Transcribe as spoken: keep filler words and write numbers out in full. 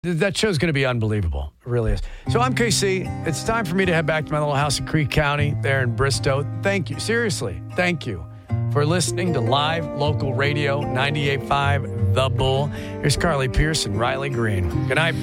That show's going to be unbelievable. It really is. So I'm K C. It's time for me to head back to my little house in Creek County there in Bristow. Thank you. Seriously, thank you for listening to live local radio ninety-eight point five The Bull. Here's Carly Pierce and Riley Green. Good night.